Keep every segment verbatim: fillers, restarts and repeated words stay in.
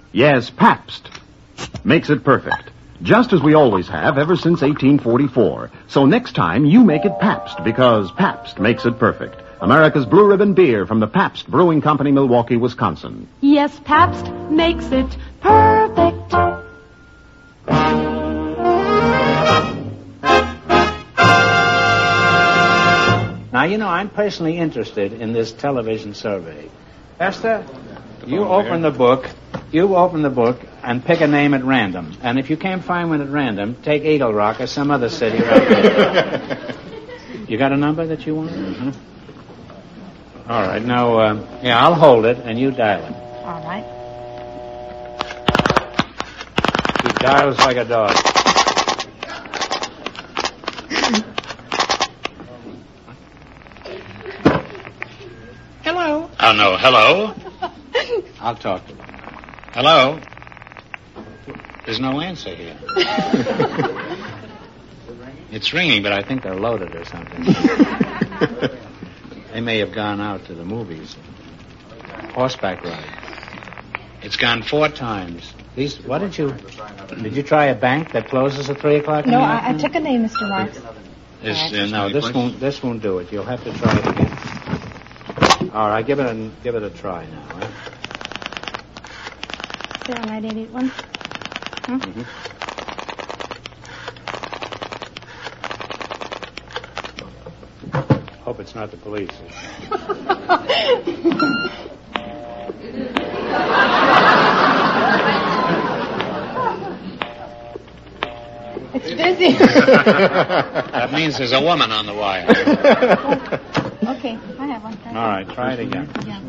Yes, Pabst. Makes it perfect. Just as we always have ever since eighteen forty-four. So next time, you make it Pabst, because Pabst makes it perfect. America's Blue Ribbon beer from the Pabst Brewing Company, Milwaukee, Wisconsin. Yes, Pabst makes it perfect. Now, you know, I'm personally interested in this television survey. Esther, you open the book, you open the book and pick a name at random. And if you can't find one at random, take Eagle Rock or some other city right there. You got a number that you want? Mm-hmm. All right, now, uh, yeah, I'll hold it and you dial it. All right. He dials like a dog. Hello. Oh, no, hello? I'll talk to him. Hello? There's no answer here. It's ringing, but I think they're loaded or something. They may have gone out to the movies. Horseback ride. It's gone four times. These, what did you... Did you try a bank that closes at three o'clock in No, the I, I afternoon? took a name, Mister Marks. This, uh, no, this won't, this won't do it. You'll have to try it again. All right, give it a, give it a try now. Eh? zero nine eight eight one. Hmm? Mm-hmm. Hope it's not the police. It's busy. That means there's a woman on the wire. Okay, I have one. All right, try it again. Yeah.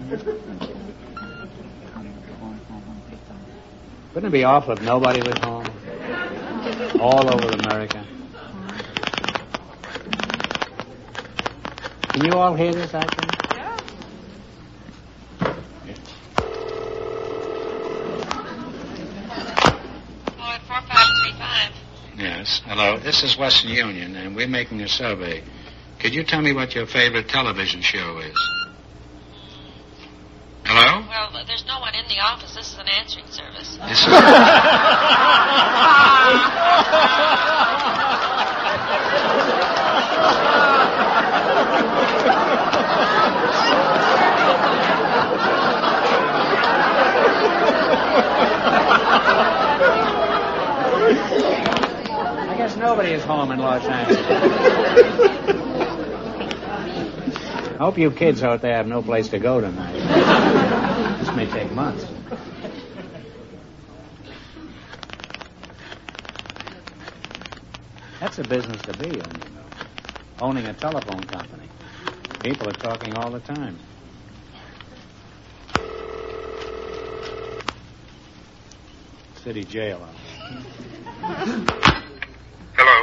Wouldn't it be awful if nobody was home? All over America. Can you all hear this, actually? Yeah. Floyd four five three five. Yes. Hello, this is Western Union, and we're making a survey. Could you tell me what your favorite television show is? Hello? Well, there's no one in the office. This is an answering service. This is... I guess nobody is home in Los Angeles. I hope you kids out there have no place to go tonight. This may take months. That's a business to be in, you know. Owning a telephone company. People are talking all the time. City jail. Hello?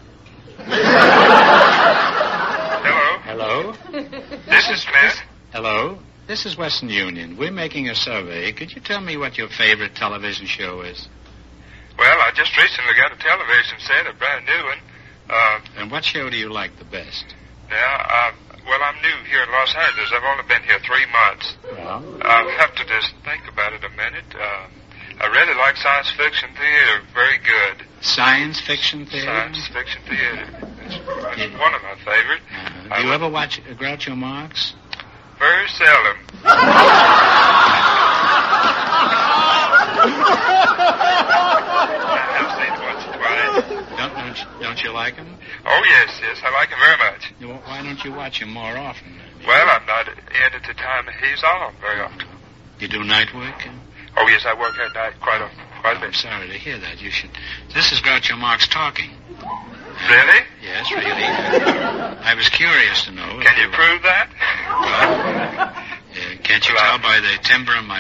Hello? Hello? This is Smith. Hello? This is Western Union. We're making a survey. Could you tell me what your favorite television show is? Well, I just recently got a television set, a brand new one. Uh, And what show do you like the best? yeah, uh, well, I'm new here in Los Angeles. I've only been here three months. Well, I'll have to just think about it a minute. Uh, I really like science fiction theater. Very good. science fiction theater? Science fiction theater. It's, it's one of my favorite. Uh, I do you would- ever watch Groucho Marx? Very seldom. I've seen it once or twice. Don't, don't, you, don't you like him? Oh, yes, yes. I like him very much. You- Why don't you watch him more often? Well, I'm not in at the time he's on very often. You do night work? Oh, yes, I work at night quite a, quite a I'm bit. sorry to hear that. You should... This is Groucho Marx talking. Really? Yes, really. I was curious to know. if Can you were- prove that? Uh, can't you tell by the timbre of my